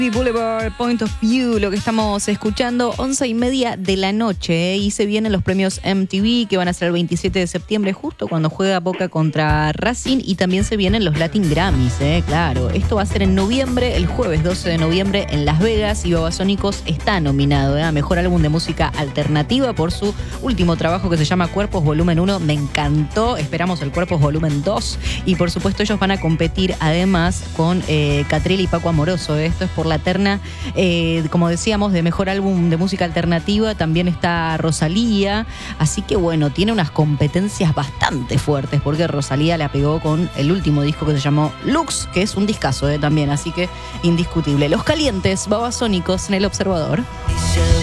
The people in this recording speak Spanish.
Boulevard, Point of View, lo que estamos escuchando, 11:30 de la noche, y se vienen los premios MTV que van a ser el 27 de septiembre, justo cuando juega Boca contra Racing, y también se vienen los Latin Grammys, claro. Esto va a ser en noviembre, el jueves 12 de noviembre en Las Vegas, y Babasónicos está nominado a Mejor Álbum de Música Alternativa por su último trabajo que se llama Cuerpos Volumen 1, me encantó, esperamos el Cuerpos Volumen 2, y por supuesto ellos van a competir además con Catriel y Paco Amoroso, esto es por la terna, como decíamos, de Mejor Álbum de Música Alternativa. También está Rosalía, así que bueno, tiene unas competencias bastante fuertes, porque Rosalía la pegó con el último disco que se llamó Lux, que es un discazo también, así que indiscutible. Los Calientes, Babasónicos en El Observador.